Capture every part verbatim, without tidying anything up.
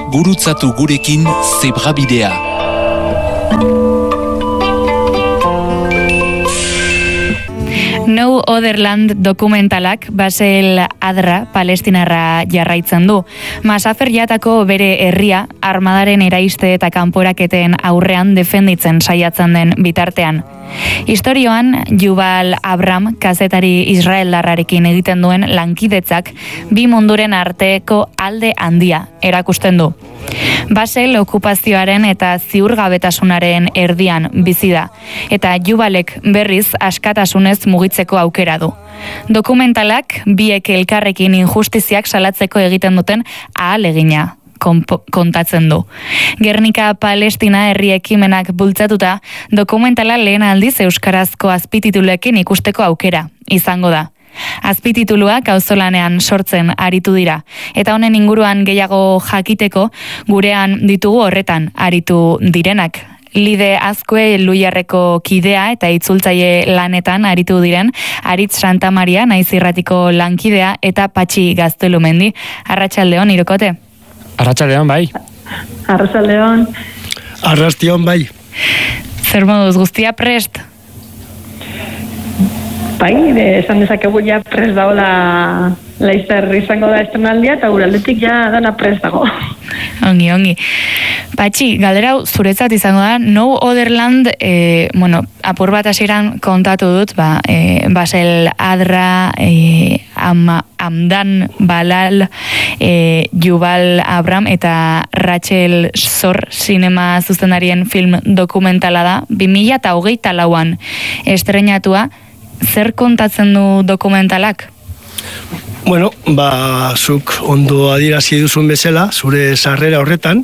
Gurutzatu gurekin Zebrabidea. No Other Land dokumentalak Basel Adra palestinarra jarraitzen du. Masafer jatako bere herria armadaren eraiste eta kanporaketen aurrean defenditzen saiatzen den bitartean. Historioan, Yuval Abram kazetari israeldarrarekin egiten duen lankidetzak bi munduren arteko alde handia erakusten du. Basel okupazioaren eta ziurgabetasunaren erdian bizi da, eta Yuvalek berriz askatasunez mugitzeko aukera du. Dokumentalak biek elkarrekin injustiziak salatzeko egiten duten ahalegina kontatzen du. Gernika Palestina herri ekimenak bultzatuta, dokumentala lehen aldiz euskarazko azpititulekin ikusteko aukera izango da. Azpitituluak auzolanean sortzen aritu dira, eta honen inguruan gehiago jakiteko gurean ditugu horretan aritu direnak. Lide Azkue Luiarreko kidea eta itzultzaile lanetan aritu diren Aritz Santamaria naiz irratiko lankidea eta Patxi Gaztelumendi. Arratsaldeon, Irokote. Arratsaldeon, bai. Arratsaldeon. Arrastion, bai. Zer moduz, guztia prest? Bai, de, esan dezakegu ja prest dagoela laizter izango da estrenaldia eta gure aldetik ja dana prest dago. Ongi, ongi. Patxi, galdera zuretzat izango da, No Other Land, e, bueno, apur bat hasieran kontatu dut, ba, e, Basel Adra, e, Am, Amdan Balal, e, Yuval Abram eta Rachel Zor sinema zuzendarien film dokumentala da, bi mila hogeita lauan estreinatua. Zer kontatzen du dokumentalak? Bueno, ba, zuk ondo adierazi duzun bezala, zure sarrera horretan,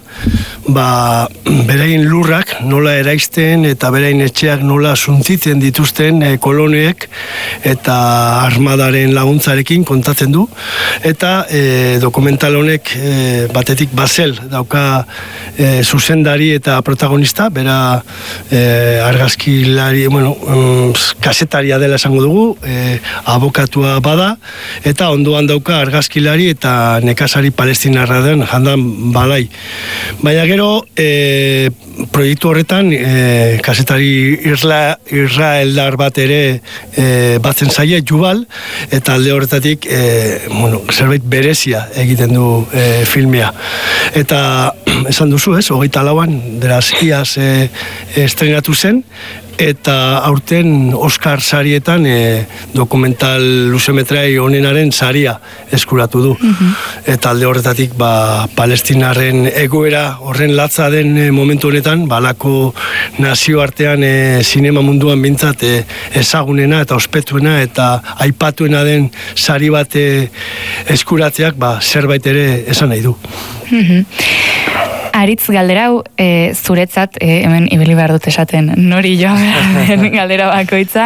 ba, berein lurrak nola eraisten eta berein etxeak nola suntzitzen dituzten e, koloniek eta armadaren laguntzarekin kontatzen du. Eta e, dokumental honek e, batetik Basel dauka e, zuzendari eta protagonista, bera e, argazkilari, bueno, um, kasetaria dela esango dugu, e, abokatua bada, eta ondo dauka argazkilari eta nekazari palestinarra den Jandan Balai. Baina gero, e, proiektu horretan, e, kazetari Isla, Israeldar bat ere e, batzen zaie, Yuval, eta alde horretatik e, bueno, zerbait berezia egiten du e, filmea. Eta esan duzu, ez, hogeita lauan, deraz iaz e, estrenatu zen, eta aurten Oscar sarietan e, dokumental luzemetrai honenaren saria eskuratu du. Mm-hmm. Eta alde horretatik ba, palestinarren egoera horren latza den e, momentu honetan, balako nazioartean e, sinema munduan bintzat e, ezagunena eta ospetuena eta aipatuena den sari bat e, eskuratzeak ba, zerbait ere esan nahi du. Mm-hmm. Aritz, galderau, e, zuretzat, e, hemen ibili behar dut esaten, nori jo galdera bakoitza,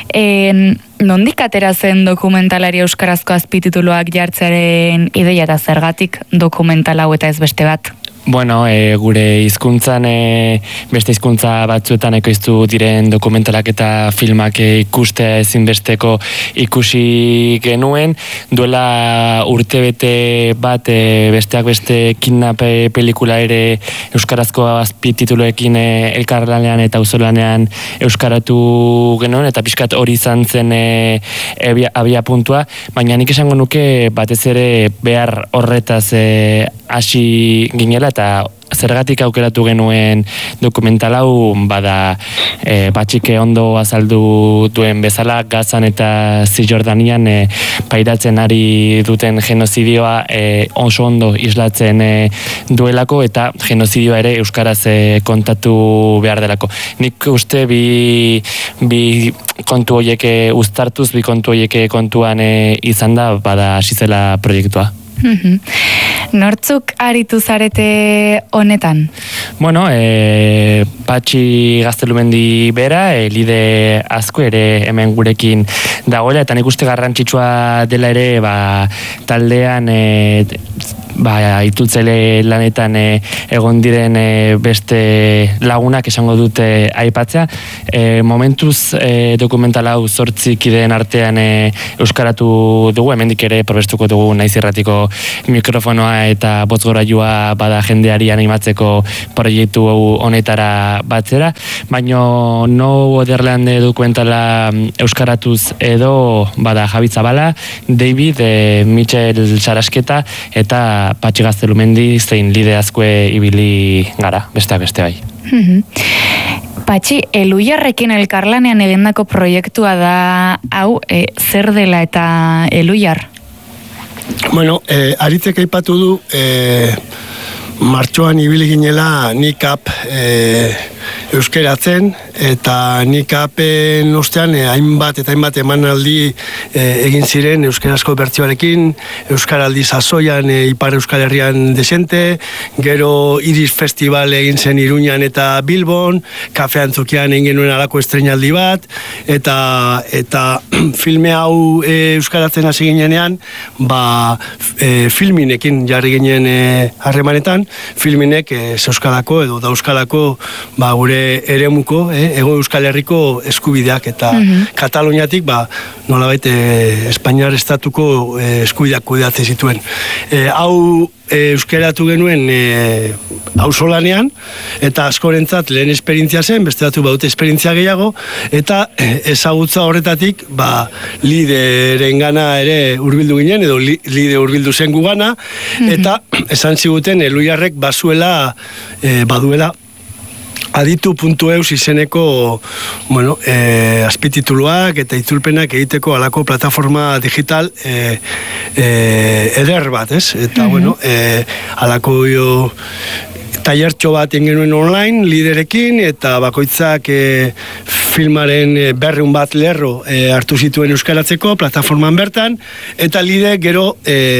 e, nondik atera zen dokumentalari euskarazko azpitituluak jartzearen ideia eta zergatik dokumental hau eta ez beste bat? Bueno, e, gure hizkuntzan e, beste hizkuntza batzuetan ekoiztu diren dokumentalak eta filmak e, ikustea ezinbesteko ikusi genuen. Duela urtebete bat e, besteak beste kidnap pelikula ere euskarazko azpitituluekin e, elkarlanean eta auzolanean euskaratu genuen, eta pixkat hori izan zen e, abia, abia puntua, baina nik esango nuke batez ere behar horretaz e, hasi ginela, eta zergatik aukeratu genuen dokumental hau bada e, Patxike ondo azaldu duen bezala, Gazan eta Zisjordanian e, pairatzen ari duten genozidioa e, oso ondo islatzen e, duelako, eta genozidioa ere euskaraz e, kontatu behar delako. Nik uste bi, bi kontu horiek uztartuz, bi kontu horiek kontuan e, izan da, bada hasi zela proiektua. Nortzuk aritu zarete honetan? Bueno, e, Patxi Gaztelumendi bera, e, Lide Azkue ere hemen gurekin dagoela, eta nik uste garrantzitsua dela ere ba, taldean e, ba, itzultzele lanetan e, egon diren e, beste lagunak esango dute aipatzea. E, momentuz e, dokumental hau zortzi kideen artean e, euskaratu dugu, hemendik ere probestuko dugu naiz irratiko mikrofonoa eta botzgorailua bada jendeari animatzeko proiektu honetara batzera, baino No Wonderland dokumentala euskaratuz edo bada Javi Zabala, David, e, Michel Sarasketa eta Patxi Gaztelumendi zein lide azkue ibili gara, beste beste bai. Patxi, Eluiarrekin elkarlanean egindako proiektua da hau, e, zer dela eta Eluiar? Bueno, eh, aritzek aipatu du eh, martxoan ibili ginela nikap eh, euskeratzen, eta nikapen ostean eh, hainbat eta hainbat emanaldi eh, egin ziren euskarazko bertsioarekin, euskaraldi sasoian eh, Ipar Euskal Herrian desente, gero Iris Festival egin zen Iruñan eta Bilbon, Kafe Antzokian egin genuen alako estreinaldi bat, eta eta filme hau eh, euskaratzen hasi ginenean, ba, eh, filminekin jarri ginen harremanetan, eh, filminek eh, zeuskalako edo dauskalako ba, gure eremuko, eh, Ego Euskal Herriko eskubideak, eta mm-hmm. Kataluniatik ba, nolabait eh, Espainiar estatuko eh, eskubideak kudeatzen zituen. Eh, hau eh, euskeratu genuen eh, auzolanean, eta askorentzat lehen esperientzia zen, beste batu baute esperientzia gehiago, eta eh, ezagutza horretatik ba, lideren gana ere hurbildu ginen, edo li, lide hurbildu zen gugana, mm-hmm. eta esan ziguten Eluiarrek bazuela, eh, baduela, aditu puntu eus izeneko bueno, eh, azpitituluak eta itzulpenak egiteko alako plataforma digital eh, eh, eder bat, ez? Eta, mm-hmm. bueno, eh, alako jo, tailertxo bat genuen online liderekin, eta bakoitzak e, filmaren e, berreun bat lerro e, hartu zituen euskaratzeko plataforman bertan, eta lide gero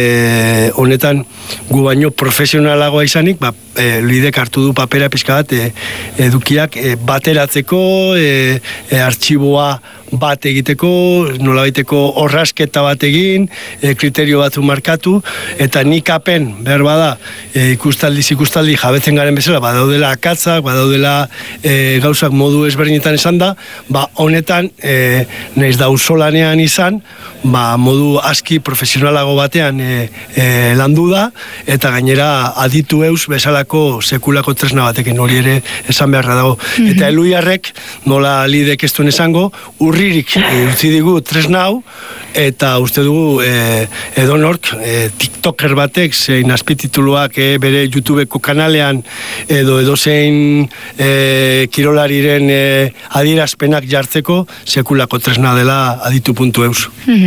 e, honetan gu baino profesionalagoa izanik, ba, e, lidek hartu du papera pixka bat e, edukiak e, bateratzeko, e, e, artxiboa bat egiteko, nolabaiteko orrasketa bat egin, e, kriterio batzu markatu, eta nik apen, behar bada, e, ikustaldiz ikustaldi jabetzen garen bezala, badaudela akatzak, badaudela e, gauzak modu ezberdinetan esan da, ba, honetan, e, nahiz da auzolanean izan, ba, modu aski profesionalago batean e, e, landu da, eta gainera aditu eus bezalako sekulako tresna batekin, hori ere esan beharra dago. Mm-hmm. Eta Eluiarrek, nola lidek ez duen esango, urririk e, utzi digu tresna hau, eta uste dugu e, edonork, e, tiktoker batek, zein azpitituluak e, bere YouTubeko kanalean, edo edozein e, kirolariren e, adierazpenak jartzeko, sekulako tresna dela aditu puntu eus. Mm-hmm.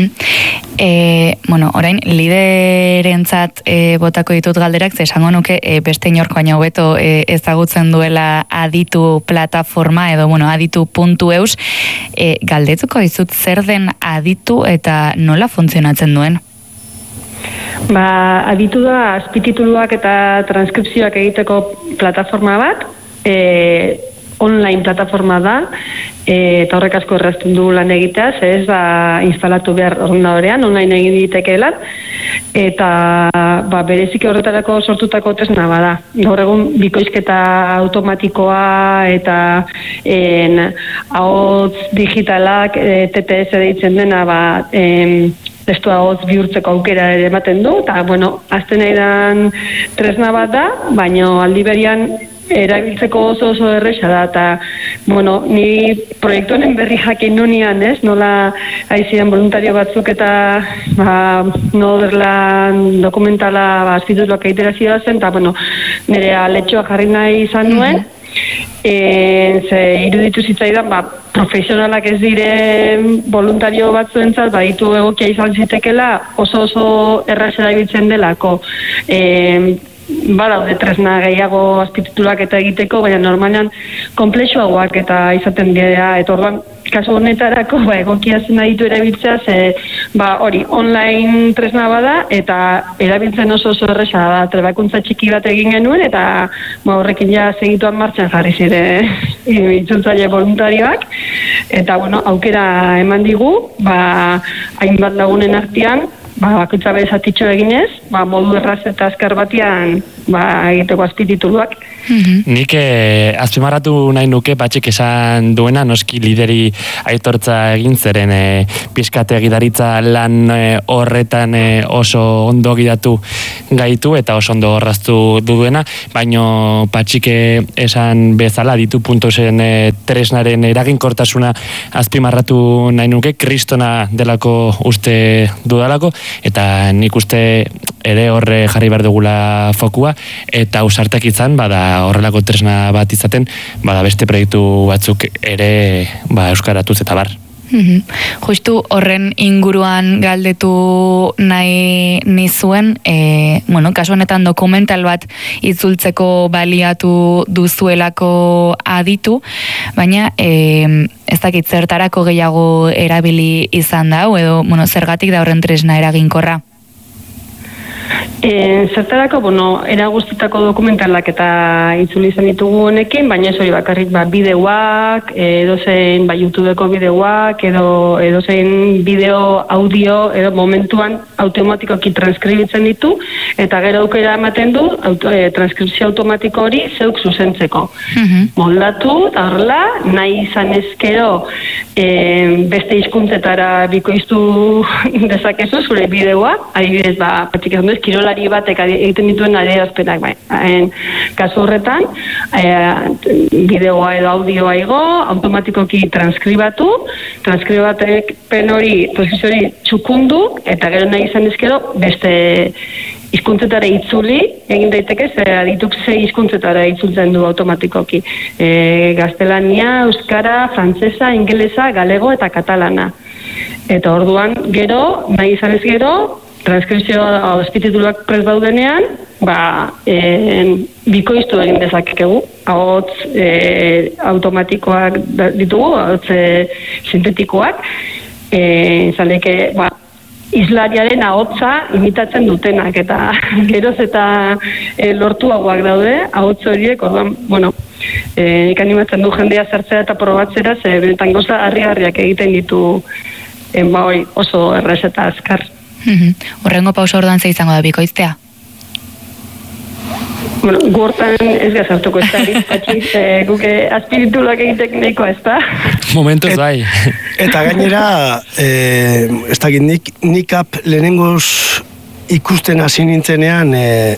E, bueno, orain, liderentzat e, botako ditut galderak, ze esango nuke e, beste inorko baino hobeto e, ezagutzen duela aditu plataforma, edo, bueno, aditu puntu eus, e, galdetuko dizut zer den aditu eta nola funtzionatzen duen? Ba, aditu da azpitituluak eta transkripzioak egiteko plataforma bat, e, online plataforma da, e, eta horrek asko errazten du lan egitea, ze ez da instalatu behar ordenadorean, online egin ditekeela, eta ba, bereziki horretarako sortutako tresna bada. Gaur egun bikoizketa automatikoa eta en, ahots digitalak, e, T T S deitzen dena, ba, em, testua hotz bihurtzeko aukera ere ematen du, eta, bueno, azten aidan tresna bat da, baina aldi berian erabiltzeko oso oso erresa da, eta, bueno, ni proiektu honen berri jakin nunean, ez, nola aizidan voluntario batzuk eta, ba, Northern dokumentala, ba, azpitituluak egitera zidazen, eta, bueno, nire aletxoa jarri nahi izan nuen, e, ze iruditu zitzaidan, ba, profesionalak ez diren voluntario batzuentzat, ba, ditu egokia izan zitekela, oso oso erraz erabiltzen delako, e, badaude tresna gehiago azpitituluak eta egiteko, baina normalean konplexuagoak eta izaten dira, eta orduan kasu honetarako ba, egokia zen aditu erabiltzea, ze ba, hori online tresna bada eta erabiltzen oso oso erresa da, trebakuntza txiki bat egin genuen, eta ba, horrekin ja segituan martxan jarri ziren itzultzaile voluntarioak, eta bueno, aukera eman digu, ba, hainbat lagunen artean, ba, bakoitza bere zatitxo eginez, ba, modu erraz eta azkar batian ba, egiteko azpitituluak. Mm-hmm. Nik eh, azpimarratu nahi nuke Patxik esan duena, noski lideri aitortza egin zeren eh, pizkate gidaritza lan eh, horretan eh, oso ondo gidatu gaitu eta oso ondo horraztu duena, baino Patxik esan bezala ditu puntusen eh, tresnaren eraginkortasuna azpimarratu nahi nuke, kristona delako uste dudalako, eta nik uste ere horre jarri behar dugula fokua, eta ausartak izan, bada horrelako tresna bat izaten, bada beste proiektu batzuk ere ba, euskaratuz eta bar. Mm-hmm. Justu horren inguruan galdetu nahi nizuen, e, bueno, kasu honetan dokumental bat itzultzeko baliatu duzuelako aditu, baina e, ez dakit zertarako gehiago erabili izan da, edo bueno, zergatik da horren tresna eraginkorra? E, zertarako, bueno, era guztitako dokumentalak eta itzuli izan ditugu honekin, baina ez hori bakarrik ba, bideoak, edozein ba, YouTubeko bideoak, edo edozein bideo, audio, edo momentuan automatikoki transkribitzen ditu, eta gero aukera ematen du auto, e, transkripzio automatiko hori zeuk zuzentzeko. Mm-hmm. Moldatu, eta horrela, nahi izan ezkero e, beste hizkuntzetara bikoiztu dezakezu zure bideoa, adibidez, ba, Patxik esan duz, kirolari batek egiten dituen adierazpenak, bai. En, kasu horretan, e, bideoa edo audioa igo, automatikoki transkribatu, transkribatek pen hori, transkripzio hori txukundu, eta gero nahi izan ezkero, beste hizkuntzetara itzuli, egin daiteke, ze adituk ze hizkuntzetara itzultzen du automatikoki. E, gaztelania, euskara, frantsesa, ingelesa, galego eta katalana. Eta orduan, gero, nahi izan ez gero, transkripzio azpitituluak prest daudenean, ba, e, bikoiztu egin dezakegu, ahots e, automatikoak ditugu, ahots e, sintetikoak, e, zaleke, ba, islariaren ahotsa imitatzen dutenak, eta geroz eta e, lortuagoak daude, ahots horiek, orduan, bueno, e, nik animatzen du jendea zertzea eta probatzera, ze benetan goza harri-harriak egiten ditu e, ba, oi, oso errez eta azkar. Horrengo pauso orduan ze izango da bikoiztea? Bueno, gortan ez gazartuko ez da, Patxik, e, guke azpiritulak egitek nahikoa ez da. Momentuz bai. Eta gainera, e, ez da nik, nikap lehenengoz ikusten hasi nintzenean, e,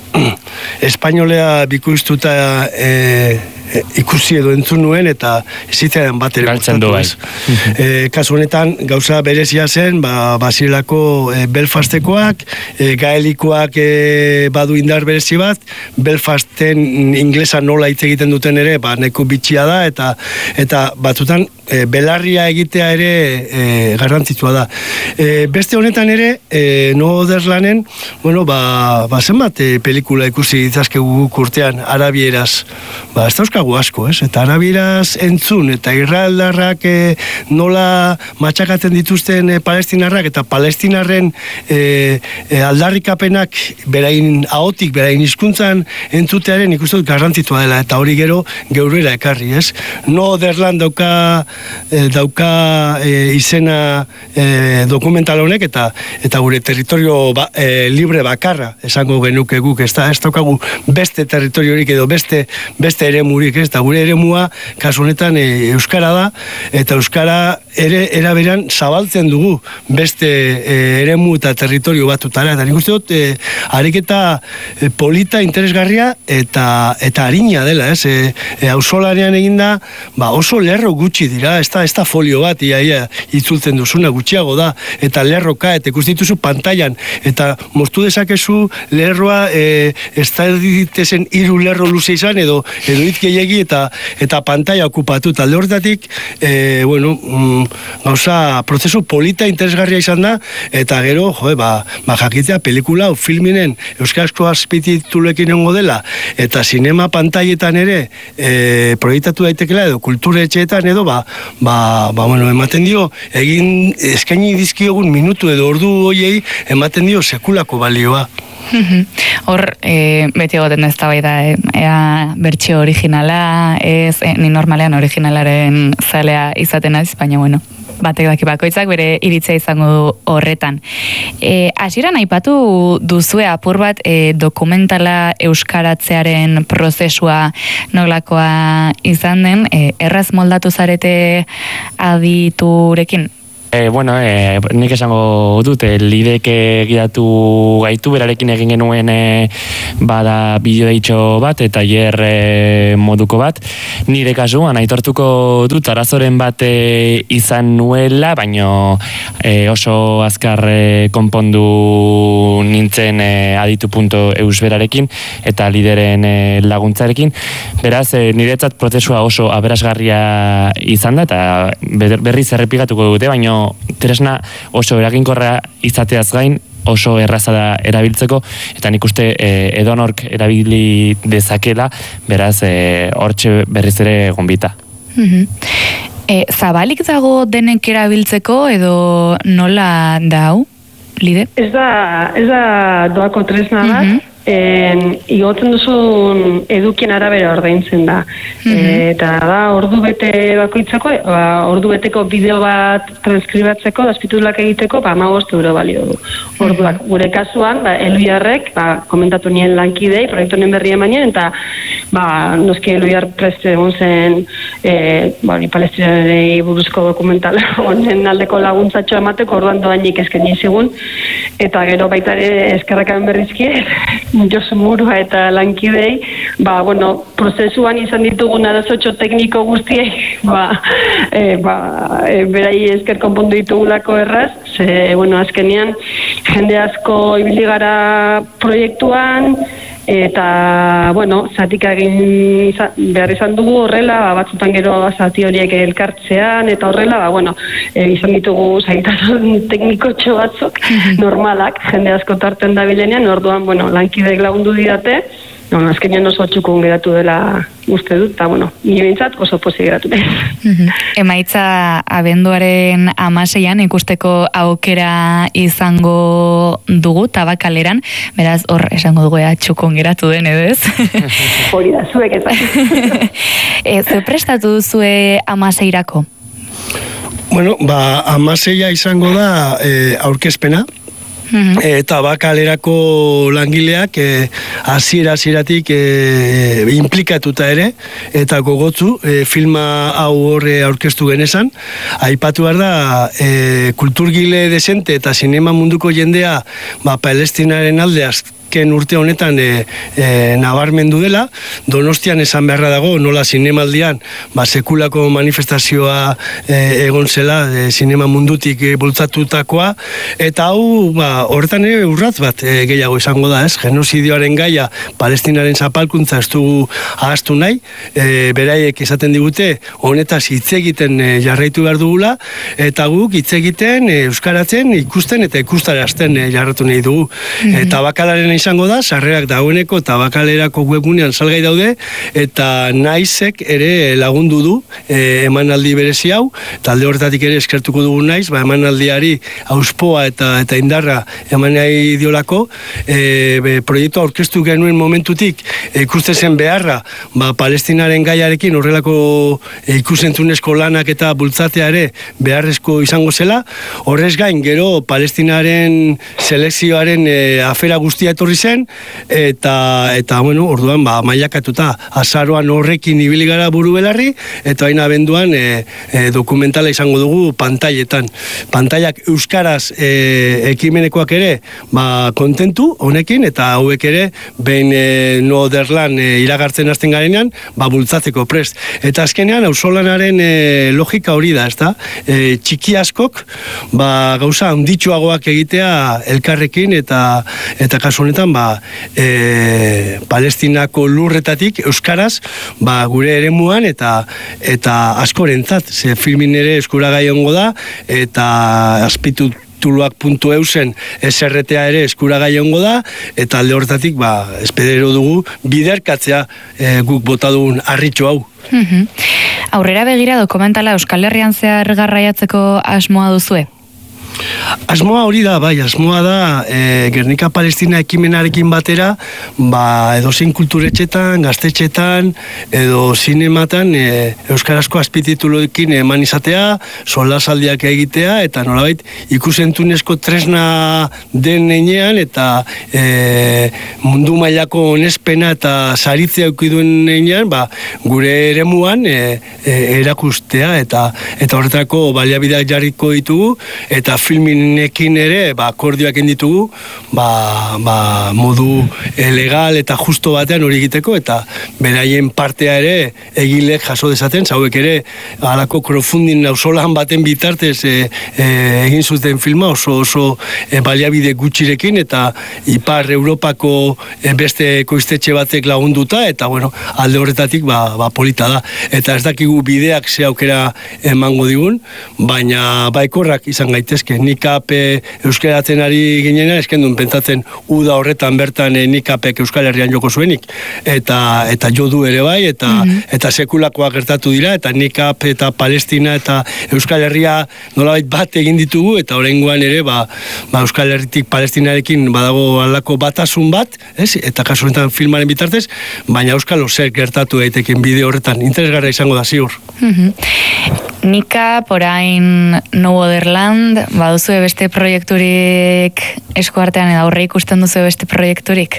espainolea bikoiztuta e, e, ikusi edo entzun nuen, eta zitzen bat ere gustatu bai. E, kasu honetan, gauza berezia zen, ba, Basilako e, Belfastekoak, e, gaelikoak e, badu indar berezi bat, Belfasten inglesa nola hitz egiten duten ere, ba, neko bitxia da, eta eta batzutan e, belarria egitea ere e, garrantzitsua da. E, beste honetan ere, e, No Oderlanen, bueno, ba, ba zenbat e, pelikula ikusi ditzazkegu urtean arabieraz, ba, ez dauzkagu asko, ez? Eta arabieraz entzun, eta israeldarrak e, nola matxakatzen dituzten e, palestinarrak, eta palestinarren e, e, aldarrikapenak berain ahotik, berain hizkuntzan entzutearen ikustut garrantzitua dela, eta hori gero geurera ekarri, ez? No Oderland dauka, e, dauka e, izena e, dokumental honek, eta eta gure territorio ba, e, libre bakarra esango genuke guk, ez da, ez daukagu beste territoriorik edo beste, beste eremurik, ez da, gure eremua kasu honetan e, euskara da, eta euskara ere eraberan zabaltzen dugu beste e, eremu eta territorio batutara, eta nik uste dut e, ariketa e, polita, interesgarria eta eta harina dela, ez, e, e, auzolanean eginda, ba, oso lerro gutxi dira, ez da, ez da folio bat ia, ia, itzultzen duzuna gutxiago da, eta lerroka, eta ikustituzu pantailan, eta moztu dezakezu lerroa e, ez da ditezen hiru lerro luze izan, edo edo hitkiegi eta eta pantaila okupatu, talde horretatik e, bueno, mm, gauza, prozesu polita interesgarria izan da, eta gero, jo, ba, ba jakitea pelikula o filminen euskarazko azpititulekin egongo dela, eta sinema pantailetan ere e, proiektatu daitekela, edo kultura etxeetan edo, ba, ba, ba bueno, ematen dio, egin eskaini dizkiogun minutu edo ordu hoiei ematen dio sekulako balioa. Hor, e, beti egoten ez da bai da, e, ea bertsio originala, ez, e, ni normalean originalaren zalea izaten naiz, baina bueno, batek daki bakoitzak bere iritzia izango du horretan. E, hasieran aipatu duzue apur bat e, dokumentala euskaratzearen prozesua nolakoa izan den, e, erraz moldatu zarete aditurekin? E, bueno, e, nik esango dut, e, lidek gidatu gaitu, berarekin egin genuen e, bada bideoitxo bat, eta hier e, moduko bat. Nire kasuan, aitortuko dut, arazoren bat e, izan nuela, baino e, oso azkar e, konpondu nintzen e, aditu puntu eus berarekin, eta lideren e, laguntzarekin. Beraz, e, niretzat prozesua oso aberasgarria izan da, eta berriz errepikatuko dute, baino tresna oso eraginkorra izateaz gain, oso erraza da erabiltzeko, eta nik uste e, edonork erabili dezakela, beraz, e, hortxe berriz ere gonbita. Mm-hmm. e, zabalik dago denek erabiltzeko, edo nola da hau, Lide? Ez da, ez da doako tresna bat, mm-hmm. En, igotzen duzun edukien arabera ordaintzen da. Mm-hmm. E, eta da, ordu bete bakoitzako, ba, ordu beteko bideo bat transkribatzeko, azpitulak egiteko, ba, hamabost euro balio du. Orduak, mm-hmm. gure kasuan, ba, Eluiarrek, ba, komentatu nien lankidei, proiektu honen berri emanien, eta ba, noski Eluiar prest egon zen, e, ba, palestinarei buruzko dokumental honen aldeko laguntzatxo emateko, orduan doainik esken zigun, eta gero baita ere eskerrakan berrizki, Josu Murua eta lankidei, ba, bueno, prozesuan izan ditugun arazotxo tekniko guztiei, ba, e, ba, e, berai esker konpondu ditugulako erraz, ze, bueno, azkenean, jende asko ibili gara proiektuan, eta, bueno, zatik egin izan, behar izan dugu horrela, ba, batzutan gero zati horiek elkartzean, eta horrela, ba, bueno, e, izan ditugu zaitasun teknikotxo batzuk, normalak, jende asko tarten da bilenean, orduan, bueno, lankideek lagundu didate, no, azkenean oso txukun geratu dela uste dut, eta, bueno, nire bintzat oso posi geratu dut. Mm-hmm. Emaitza abenduaren amaseian ikusteko aukera izango dugu Tabakaleran, beraz hor esango dugu ea txukun geratu den edo ez? Hori da, zuek ez. e, Ze prestatu duzue amaseirako? Bueno, ba, amaseia izango da e, aurkezpena, Mm-hmm. E, Tabakalerako langileak e, hasiera hasieratik e, implikatuta ere, eta gogotzu e, filma hau horre aurkeztu genezan. Aipatu behar da, e, kulturgile desente eta sinema munduko jendea ba, Palestinaren alde azken urte honetan e, e, nabarmendu dela. Donostian esan beharra dago, nola zinemaldian ba, sekulako manifestazioa e, egon zela e, sinema mundutik e, bultzatutakoa, eta hau ba, horretan ere urratz bat e, gehiago izango da, ez? Genozidioaren gaia, Palestinaren zapalkuntza ez dugu ahaztu nahi, e, beraiek esaten digute, honetaz hitz egiten e, jarraitu behar dugula, eta guk hitz egiten, e, euskaratzen, ikusten eta ikustarazten e, jarratu nahi dugu. Mm-hmm. E, Tabakalaren izango da, sarrerak dagoeneko Tabakalerako webgunean salgai daude, eta naizek ere lagundu du e, emanaldi berezi hau, talde horretatik ere eskertuko dugu naiz, ba, emanaldiari auspoa eta, eta indarra eman nahi diolako, e, be, proiektu aurkeztu genuen momentutik e, ikusten zen beharra, ba, Palestinaren gaiarekin horrelako e, ikusentzunezko lanak eta bultzatea ere beharrezko izango zela. Horrez gain, gero Palestinaren selekzioaren e, afera guztia etorri zen, eta, eta bueno, orduan, ba, mailakatuta, azaroan horrekin ibili gara buru belarri, eta hain abenduan e, e, dokumentala izango dugu pantailetan. Pantailak euskaraz e, ekimenekoak ere, ba, kontentu honekin, eta hauek ere, behin e, no derlan e, iragartzen hasten garenean, ba, bultzatzeko prest. Eta azkenean, auzolanaren e, logika hori da, ezta? E, txiki askok, ba, gauza handitsuagoak egitea elkarrekin, eta, eta kasu honetan, ba, e, Palestinako lurretatik euskaraz, ba, gure eremuan eta eta askorentzat, ze filmin ere eskuragai ongo da, eta azpitutuluak puntu eusen eserretea ere eskuragai ongo da, eta alde horretatik, ba, espedero dugu biderkatzea e, guk bota dugun harritxo hau. Mm-hmm. Aurrera begira dokumentala Euskal Herrian zehar garraiatzeko asmoa duzue? Asmoa hori da, bai, asmoa da e, Gernika Palestina ekimenarekin batera, ba, edozein kulturetxetan, gaztetxetan, edo zinematan e, euskarazko azpitituluekin eman izatea, solasaldiak egitea, eta nolabait ikusentunezko tresna den enean, eta e, mundu mailako onespena eta saritzea eukiduen enean, ba, gure eremuan e, e, erakustea, eta eta horretarako baliabideak jarriko ditugu, eta filminekin ere ba, akordioak ditugu ba, ba, modu legal eta justo batean hori egiteko, eta beraien partea ere egilek jaso dezaten, zauek ere halako crowdfunding nausolan baten bitartez e, e, egin zuten filma oso oso e, baliabide gutxirekin, eta Ipar Europako e, beste ekoiztetxe batek lagunduta, eta bueno, alde horretatik ba, ba, polita da, eta ez dakigu bideak ze aukera emango digun, baina baikorrak izan gaitezke. Nikap e, euskaratzen ari ginena, eskendun pentsatzen uda horretan bertan e, Nikapek Euskal Herrian joko zuenik, eta eta jodu ere bai, eta mm-hmm. eta sekulakoak gertatu dira, eta Nikap eta Palestina eta Euskal Herria nolabait bat egin ditugu, eta oraingoan ere ba, ba Euskal Herritik Palestinarekin badago alako batasun bat, ez? Eta kasu honetan filmaren bitartez, baina Euskal zer gertatu daiteken bide horretan interesgarria izango da ziur. Mm-hmm. Nikap, orain No Otherland, baduzu beste proiekturik eskuartean, edo aurre ikusten duzu beste proiekturik?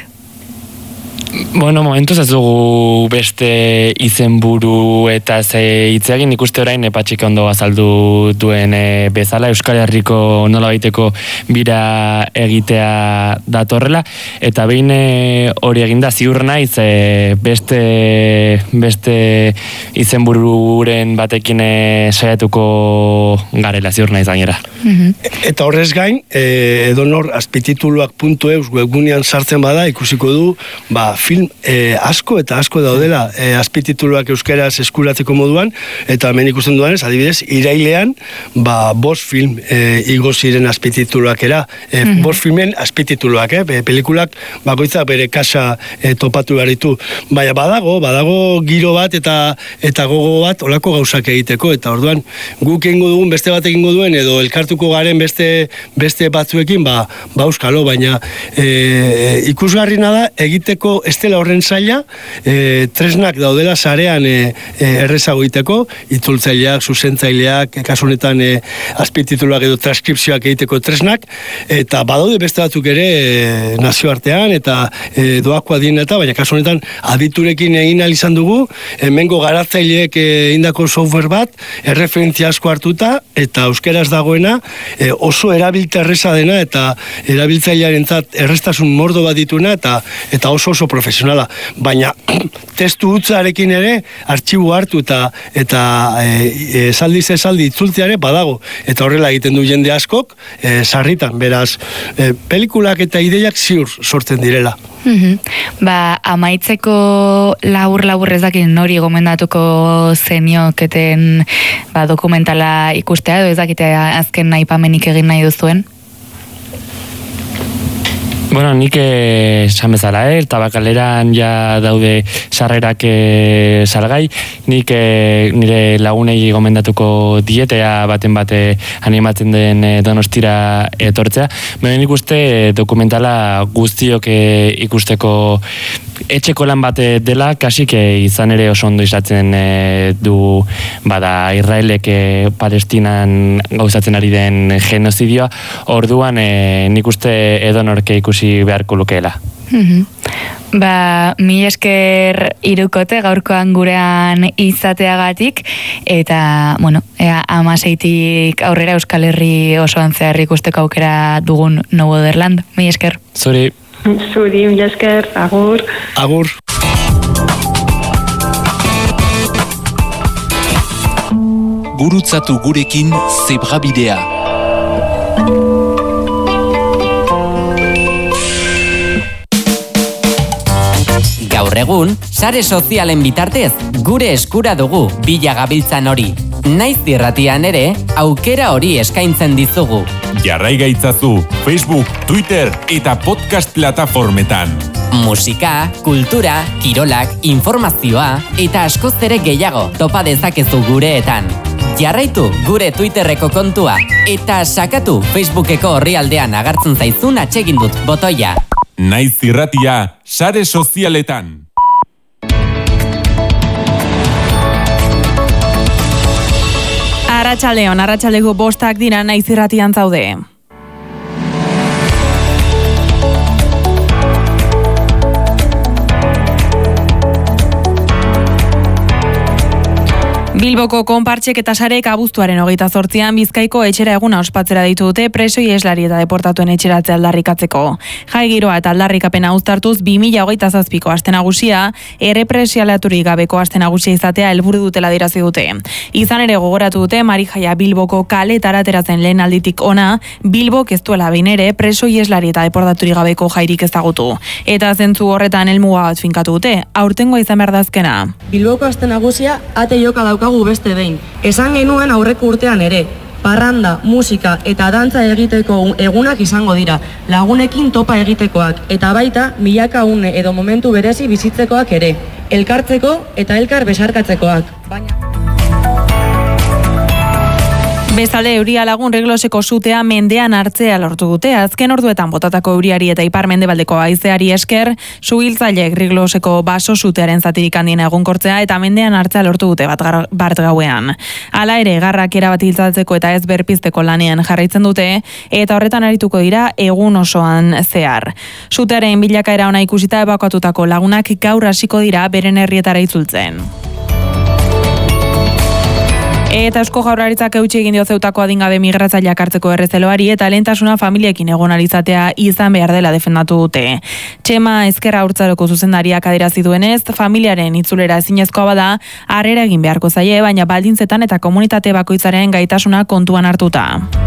Bueno, momentuz ez dugu beste izenburu eta ze hitz egin, ikuste orain Patxik ondo azaldu duen e, bezala Euskal Herriko nolabaiteko bira egitea datorrela, eta behin e, hori eginda ziur naiz e, beste beste izenbururen batekin e, saiatuko garela, ziur naiz gainera. Mm-hmm. Eta horrez gain, e, edonor azpitituluak puntu eus webgunean sartzen bada ikusiko du, ba, film e, asko eta asko daudela e, azpitituluak euskeraz eskuratzeko moduan, eta hemen ikusten duanez, adibidez, irailean ba, bost film e, igo ziren azpitituluak era, e, mm-hmm. bost filmen azpitituluak, eh? Pelikulak bakoitzak bere kasa e, topatu baritu, baina badago, badago giro bat eta eta gogo bat olako gauzak egiteko, eta orduan guk egingo dugun beste bat egingo duen, edo elkartuko garen beste beste batzuekin, ba, ba euskalo, baina e, ikusgarrina da egiteko ez dela horren zaila, e, tresnak daudela sarean e, e, errezago egiteko, itzultzaileak, zuzentzaileak, kasu honetan e, azpitituluak edo transkripzioak egiteko tresnak, eta badaude beste batzuk ere e, nazioartean, eta e, doako adien eta, baina kasu honetan aditurekin egin ahal izan dugu, hemengo garatzaileek e, indako software bat, erreferentzia asko hartuta, eta euskeraz dagoena, e, oso erabiltza erreza dena, eta erabiltzailearentzat errestasun mordo bat dituna, eta, eta oso oso profesionala, baina testu hutzarekin ere artxibo hartu eta eta e, esaldi esaldi itzultzeare badago, eta horrela egiten du jende askok e, sarritan, beraz e, pelikulak eta ideiak ziur sortzen direla. Mm-hmm. Ba, amaitzeko labur-labur ez dakit nori gomendatuko zenioketen ba, dokumentala ikustea, edo ez dakite azken aipamenik egin nahi duzuen? Bueno, nik esan bezala, eh? Tabakaleran ja daude sarrerak eh, salgai, nik eh, nire lagunei gomendatuko dietea baten bate animatzen den eh, Donostira etortzea. Baina nik uste eh, dokumentala guztiok eh, ikusteko etxeko lan bat dela, kasik eh, izan ere oso ondo izatzen eh, du bada Israelek eh, Palestinan gauzatzen ari den genozidioa, orduan eh, nik uste edonorke ikusi beharko lukeela. Mm-hmm. Ba, mi esker irukote gaurkoan gurean izateagatik, eta, bueno, ea, amaseitik aurrera Euskal Herri osoan zehar ikusteko aukera dugun No Otherland. Mi esker. Zuri. Zuri, mi esker, agur. Agur. Gurutzatu gurekin Zebrabidea. Gaur egun, sare sozialen bitartez, gure eskura dugu bila gabiltzan hori. Naiz irratian ere, aukera hori eskaintzen dizugu. Jarrai gaitzazu Facebook, Twitter eta podcast plataformetan. Musika, kultura, kirolak, informazioa eta askoz ere gehiago topa dezakezu gureetan. Jarraitu gure Twitterreko kontua eta sakatu Facebookeko orrialdean agertzen zaizun atsegin dut botoia. Naiz irratia, sare sozialetan. Arratsaldeon, arratsaldeko bostak dira Naiz irratian zaude. Bilboko konpartsek eta sarek abuztuaren hogeita zortzian Bizkaiko etxera eguna ospatzera ditu dute preso iheslari eta deportatuen etxeratze aldarrikatzeko. Jai giroa eta aldarrikapena uztartuz bi mila hogeita zazpiko aste nagusia errepresialaturik gabeko aste nagusia izatea helburu dutela adierazi dute. Izan ere gogoratu dute Marijaia Bilboko kaletara ateratzen lehen alditik ona Bilbok ez duela behin ere preso iheslari eta deportaturik gabeko jairik ezagutu. Eta zentzu horretan helmuga bat finkatu dute. Aurtengoa izan behar da azkena. Bilboko aste nagusia ate joka daukagu beste behin. Esan genuen aurreko urtean ere, parranda, musika eta dantza egiteko egunak izango dira, lagunekin topa egitekoak, eta baita milaka une edo momentu berezi bizitzekoak ere, elkartzeko eta elkar besarkatzekoak. Baina... Bezalde euria lagun regloseko sutea mendean hartzea lortu dute. Azken orduetan botatako euriari eta ipar mendebaldeko haizeari esker, suhiltzaileek regloseko baso sutearen zatirik handiena egonkortzea eta mendean hartzea lortu dute bat bart gauean. Hala ere, garrak erabat hiltzatzeko eta ez berpizteko lanean jarraitzen dute, eta horretan arituko dira egun osoan zehar. Sutearen bilakaera ona ikusita ebakuatutako lagunak gaur hasiko dira beren herrietara itzultzen. Eta Eusko Jaurlaritzak eutsi egin dio Zeutako adingabe migratzaileak hartzeko errezeloari eta lehentasuna familiekin egon alizatea izan behar dela defendatu dute. Txema Ezkerra Urtzaroko zuzendariak adierazi duenez, familiaren itzulera ezinezkoa bada, harrera egin beharko zaie, baina baldintzetan eta komunitate bakoitzaren gaitasuna kontuan hartuta.